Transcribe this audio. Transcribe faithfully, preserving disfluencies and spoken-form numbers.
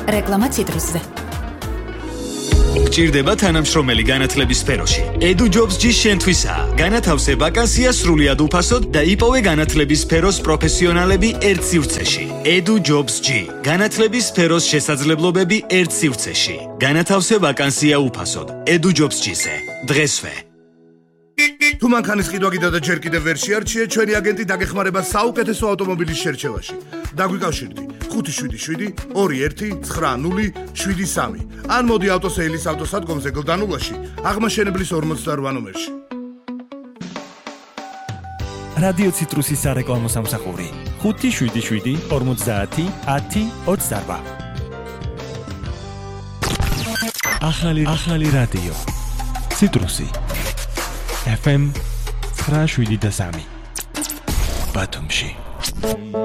რეკლამა ციტრუსზე. გჭირდება თანამშრომელი განათლების სფეროში. Edu Jobs G შენთვისაა. განათავსე ვაკანსია სრულიად უფასოდ და იპოვე განათლების სფეროს პროფესიონალები ერთ სივრცეში. Edu Jobs G. განათლების სფეროს შესაძლებლობები ერთ სივრცეში. განათავსე ვაკანსია უფასოდ. Edu Jobs G-ზე. დღესვე. თუ მანქანის ყიდვა კიდევ და ჯერ კიდევ ვერ შეარჩიეთ, ჩვენი აგენტი დაგეხმარება საუკეთესო ავტომობილის შერჩევაში. დაგვიკავშირდი ხუთი შვიდი შვიდი ორი ერთი ცხრა ნული შვიდი სამი. ან მოდი ავტოსეილის ავტოსადგომზე გლდანულაში, აღმაშენებლის ორმოცდაორ ნომერში. რადიო ციტრუსის სარეკლამო სამსახური ხუთი შვიდი შვიდი ორმოცდაათი ათი ოცდაორბა. ახალი ახალი რადიო ციტრუსი ეფ ემ ცხრა შვიდი და სამი ბათუმში.